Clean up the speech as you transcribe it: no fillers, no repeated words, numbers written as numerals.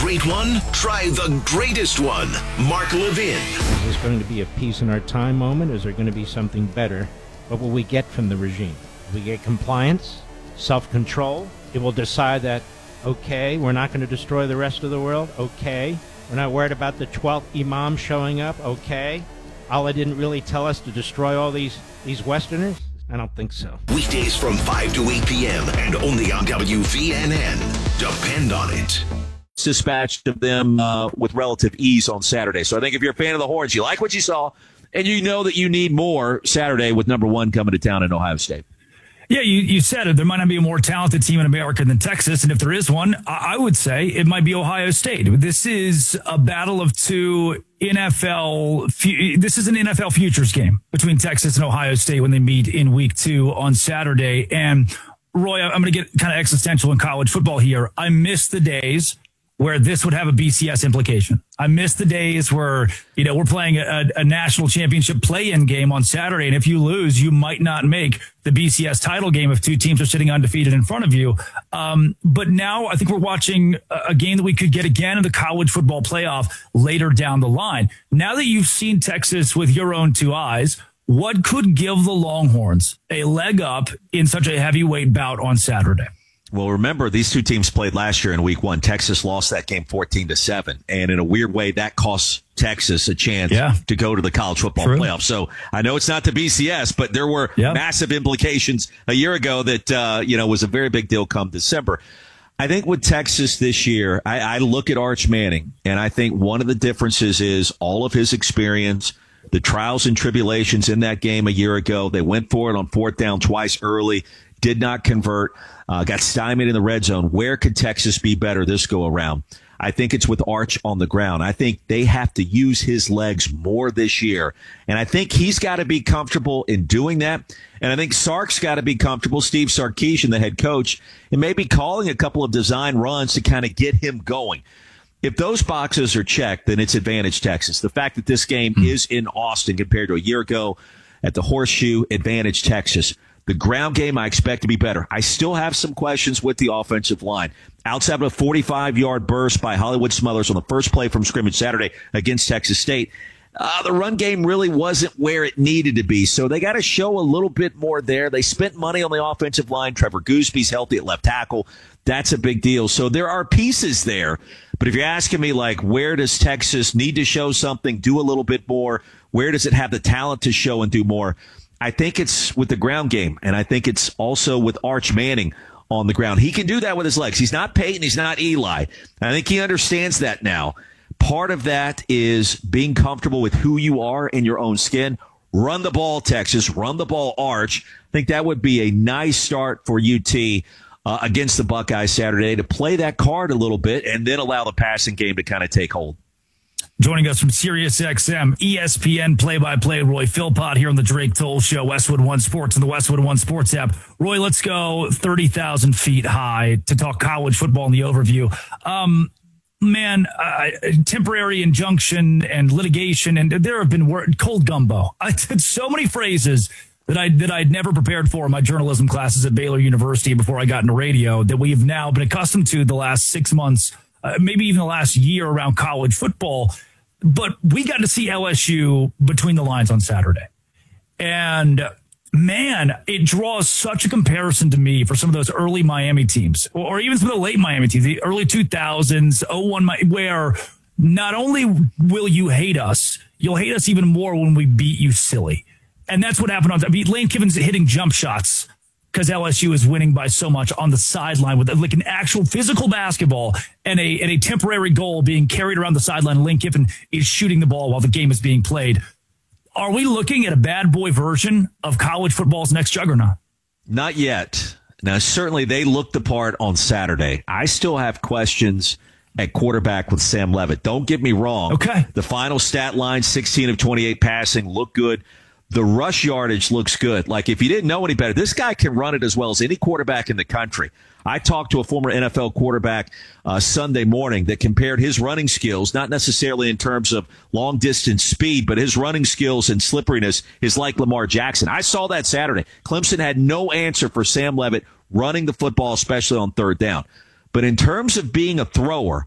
great one? Try the greatest one. Mark Levin. Is this going to be a peace in our time moment? Is there going to be something better? What will we get from the regime? We get compliance, self-control. It will decide that, okay, we're not going to destroy the rest of the world. Okay. We're not worried about the 12th imam showing up. Okay. Allah didn't really tell us to destroy all these Westerners? I don't think so. Weekdays from 5 to 8 p.m. and only on WVNN. Depend on it. Dispatched of them with relative ease on Saturday. So I think if you're a fan of the Horns, you like what you saw, and you know that you need more Saturday with number one coming to town in Ohio State. Yeah, you said it. There might not be a more talented team in America than Texas. And if there is one, I would say it might be Ohio State. This is a battle of two NFL. This is an NFL futures game between Texas and Ohio State when they meet in week 2 on Saturday. And Roy, I'm going to get kind of existential in college football here. I miss the days where this would have a BCS implication. I miss the days where, we're playing a national championship play-in game on Saturday, and if you lose, you might not make the BCS title game if two teams are sitting undefeated in front of you. But now I think we're watching a game that we could get again in the college football playoff later down the line. Now that you've seen Texas with your own 2 eyes, what could give the Longhorns a leg up in such a heavyweight bout on Saturday? Well, remember, these two teams played last year in week 1. Texas lost that game 14-7. And in a weird way, that cost Texas a chance to go to the college football playoff. So I know it's not the BCS, but there were massive implications a year ago that, was a very big deal come December. I think with Texas this year, I look at Arch Manning, and I think one of the differences is all of his experience, the trials and tribulations in that game a year ago. They went for it on 4th down twice early, did not convert. Got stymied in the red zone. Where could Texas be better this go around? I think it's with Arch on the ground. I think they have to use his legs more this year. And I think he's got to be comfortable in doing that. And I think Sark's got to be comfortable, Steve Sarkisian, the head coach, and maybe calling a couple of design runs to kind of get him going. If those boxes are checked, then it's advantage Texas. The fact that this game is in Austin compared to a year ago at the Horseshoe, advantage Texas. The ground game I expect to be better. I still have some questions with the offensive line. Outside of a 45-yard burst by Hollywood Smothers on the first play from scrimmage Saturday against Texas State, the run game really wasn't where it needed to be. So they got to show a little bit more there. They spent money on the offensive line. Trevor Goosby's healthy at left tackle. That's a big deal. So there are pieces there. But if you're asking me, where does Texas need to show something, do a little bit more? Where does it have the talent to show and do more? I think it's with the ground game, and I think it's also with Arch Manning on the ground. He can do that with his legs. He's not Peyton. He's not Eli. I think he understands that now. Part of that is being comfortable with who you are in your own skin. Run the ball, Texas. Run the ball, Arch. I think that would be a nice start for UT against the Buckeyes Saturday to play that card a little bit and then allow the passing game to kind of take hold. Joining us from SiriusXM, ESPN play-by-play, Roy Philpott here on the Drake Toll Show, Westwood One Sports and the Westwood One Sports app. Roy, let's go 30,000 feet high to talk college football in the overview. Temporary injunction and litigation, and there have been cold gumbo. I did so many phrases that I'd never prepared for in my journalism classes at Baylor University before I got into radio that we have now been accustomed to the last 6 months. Maybe even the last year around college football, but we got to see LSU between the lines on Saturday. And man, it draws such a comparison to me for some of those early Miami teams, or even some of the late Miami teams, the early 2000s, 01, where not only will you hate us, you'll hate us even more when we beat you silly. And that's what happened Lane Kiffin's hitting jump shots because LSU is winning by so much on the sideline with an actual physical basketball and a temporary goal being carried around the sideline. Lane Kiffin is shooting the ball while the game is being played. Are we looking at a bad boy version of college football's next juggernaut? Not yet. Now, certainly they looked the part on Saturday. I still have questions at quarterback with Sam Leavitt. Don't get me wrong. Okay. The final stat line, 16 of 28 passing, looked good. The rush yardage looks good. If you didn't know any better, this guy can run it as well as any quarterback in the country. I talked to a former NFL quarterback Sunday morning that compared his running skills, not necessarily in terms of long distance speed, but his running skills and slipperiness is like Lamar Jackson. I saw that Saturday. Clemson had no answer for Sam Leavitt running the football, especially on 3rd down. But in terms of being a thrower,